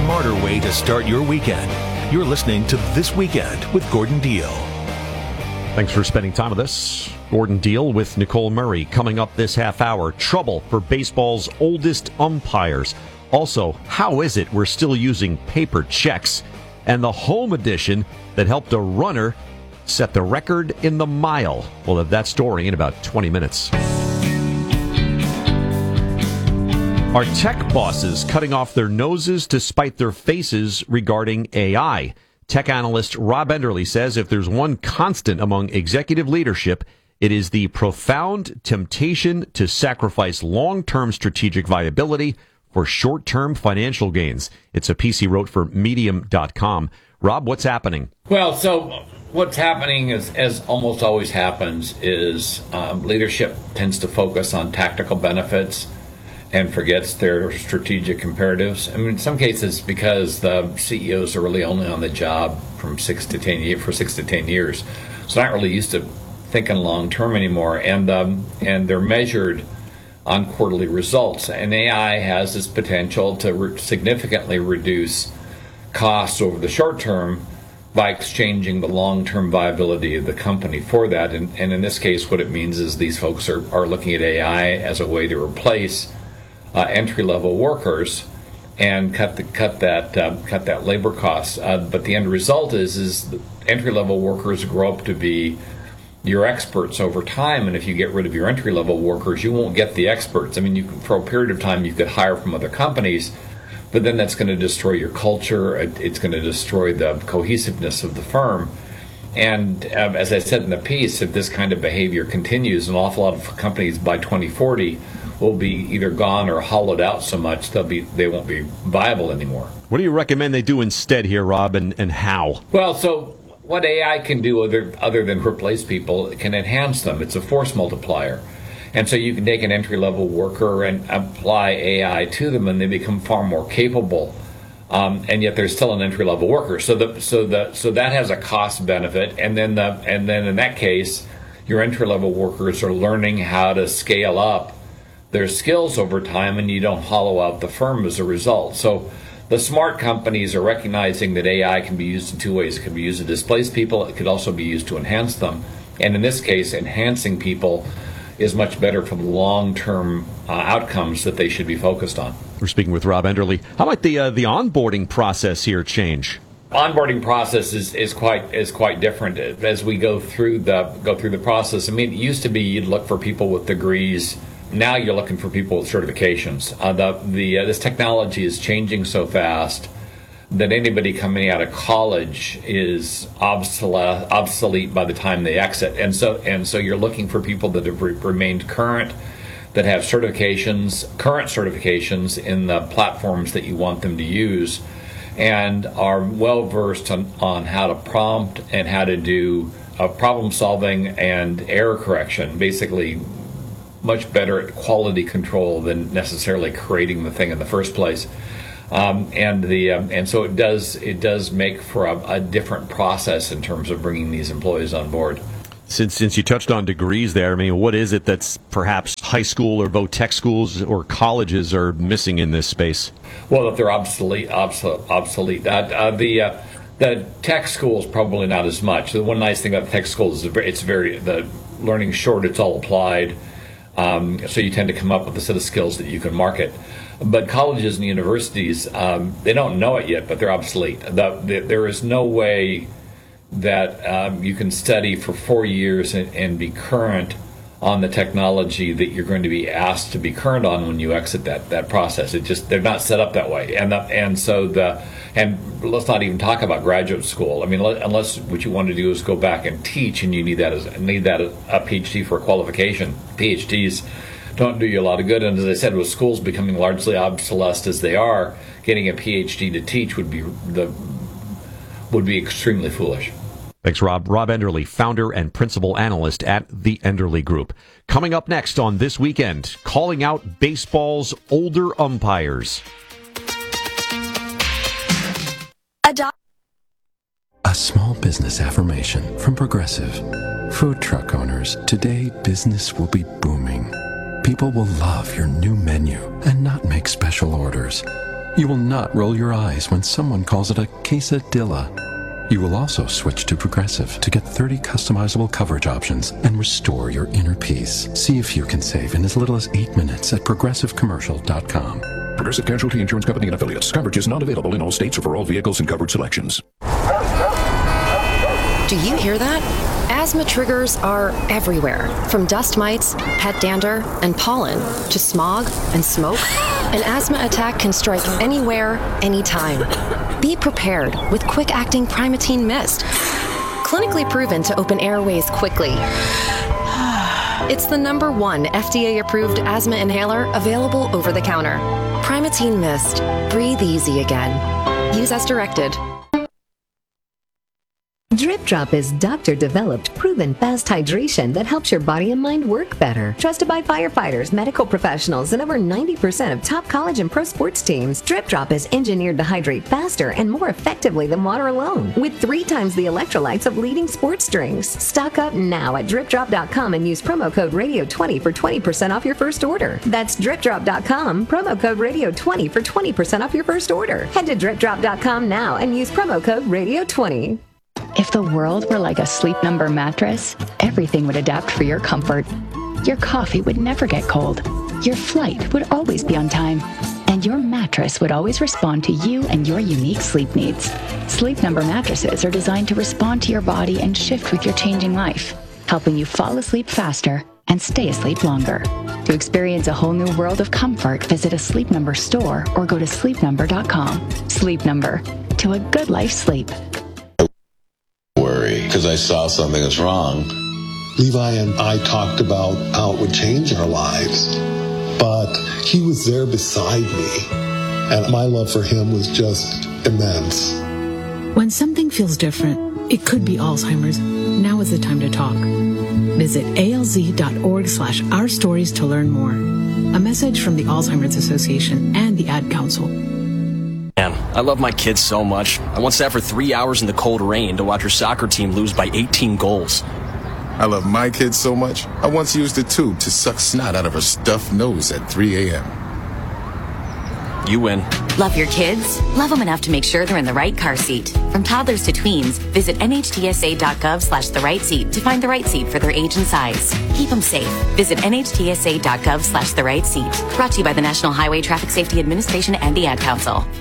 smarter way to start your weekend. You're listening to This Weekend with Gordon Deal. Thanks for spending time with us. Gordon Deal with Nicole Murray. Coming up this half hour, trouble for baseball's oldest umpires. Also, how is it we're still using paper checks? And the home edition that helped a runner set the record in the mile. We'll have that story in about 20 minutes. Are tech bosses cutting off their noses to spite their faces regarding AI? Tech analyst Rob Enderle says if there's one constant among executive leadership, it is the profound temptation to sacrifice long-term strategic viability for short-term financial gains. It's a piece he wrote for Medium.com. Rob, what's happening? Well, so what's happening is, as almost always happens, is leadership tends to focus on tactical benefits and forgets their strategic imperatives. I mean, in some cases, because the CEOs are really only on the job from 6 to 10 years, so not really used to thinking long term anymore, and they're measured on quarterly results. And AI has this potential to significantly reduce costs over the short term by exchanging the long-term viability of the company for that. And in this case, what it means is these folks are looking at AI as a way to replace entry-level workers and cut that labor cost. But the end result is entry-level workers grow up to be your experts over time, and if you get rid of your entry-level workers, you won't get the experts. I mean, for a period of time, you could hire from other companies, but then that's going to destroy your culture. It's going to destroy the cohesiveness of the firm. And as I said in the piece, if this kind of behavior continues, an awful lot of companies by 2040 will be either gone or hollowed out so much they won't be viable anymore. What do you recommend they do instead here, Rob, and how? Well, so what AI can do other than replace people, it can enhance them. It's a force multiplier. And so you can take an entry-level worker and apply AI to them, and they become far more capable. And yet they're still an entry-level worker. So that has a cost benefit. And then in that case, your entry-level workers are learning how to scale up their skills over time, and you don't hollow out the firm as a result. So the smart companies are recognizing that AI can be used in two ways. It can be used to displace people. It could also be used to enhance them. And in this case, enhancing people is much better for the long-term outcomes that they should be focused on. We're speaking with Rob Enderle. How might the onboarding process here change? Onboarding process is quite different as we go through the process. I mean, it used to be you'd look for people with degrees. Now you're looking for people with certifications. This technology is changing so fast that anybody coming out of college is obsolete by the time they exit. And so you're looking for people that have remained current, that have current certifications in the platforms that you want them to use, and are well versed on how to prompt and how to do problem solving and error correction. Basically, much better at quality control than necessarily creating the thing in the first place. And so it does make for a different process in terms of bringing these employees on board. Since you touched on degrees there, I mean, what is it that's perhaps high school or both tech schools or colleges are missing in this space? Well, if they're obsolete. The tech schools probably not as much. The one nice thing about the tech schools is the learning's short. It's all applied. So you tend to come up with a set of skills that you can market. But colleges and universities, they don't know it yet, but they're obsolete. There is no way that you can study for 4 years and be current on the technology that you're going to be asked to be current on when you exit that process. They're not set up that way. And let's not even talk about graduate school. I mean, unless what you want to do is go back and teach, and you need that a PhD for a qualification. PhDs don't do you a lot of good. And as I said, with schools becoming largely obsolete as they are, getting a PhD to teach would be extremely foolish. Thanks, Rob. Rob Enderle, founder and principal analyst at the Enderle Group. Coming up next on This Weekend, calling out baseball's older umpires. A small business affirmation from Progressive. Food truck owners, today business will be booming. People will love your new menu and not make special orders. You will not roll your eyes when someone calls it a quesadilla. You will also switch to Progressive to get 30 customizable coverage options and restore your inner peace. See if you can save in as little as 8 minutes at progressivecommercial.com. Progressive Casualty Insurance Company and Affiliates. Coverage is not available in all states or for all vehicles and covered selections. Do you hear that? Asthma triggers are everywhere, from dust mites, pet dander, and pollen, to smog and smoke. An asthma attack can strike anywhere, anytime. Be prepared with quick-acting Primatene Mist. Clinically proven to open airways quickly. It's the #1 FDA-approved asthma inhaler available over the counter. Primatene Mist. Breathe easy again. Use as directed. Drip Drop is doctor-developed, proven fast hydration that helps your body and mind work better. Trusted by firefighters, medical professionals, and over 90% of top college and pro sports teams, Drip Drop is engineered to hydrate faster and more effectively than water alone, with 3 times the electrolytes of leading sports drinks. Stock up now at DripDrop.com and use promo code Radio20 for 20% off your first order. That's DripDrop.com, promo code Radio20 for 20% off your first order. Head to DripDrop.com now and use promo code Radio20. If the world were like a Sleep Number mattress, everything would adapt for your comfort. Your coffee would never get cold. Your flight would always be on time. And your mattress would always respond to you and your unique sleep needs. Sleep Number mattresses are designed to respond to your body and shift with your changing life, helping you fall asleep faster and stay asleep longer. To experience a whole new world of comfort, visit a Sleep Number store or go to sleepnumber.com. Sleep Number. To a good life sleep. Worry because I saw something that's wrong. Levi and I talked about how it would change our lives, but he was there beside me, and my love for him was just immense. When something feels different, it could be Alzheimer's. Now is the time to talk. Visit alz.org/ourstories to learn more. A message from the Alzheimer's Association and the Ad Council. Man, I love my kids so much. I once sat for 3 hours in the cold rain to watch her soccer team lose by 18 goals. I love my kids so much, I once used a tube to suck snot out of her stuffed nose at 3 a.m. You win. Love your kids? Love them enough to make sure they're in the right car seat. From toddlers to tweens, visit nhtsa.gov/the-right-seat to find the right seat for their age and size. Keep them safe. Visit nhtsa.gov/the-right-seat. Brought to you by the National Highway Traffic Safety Administration and the Ad Council.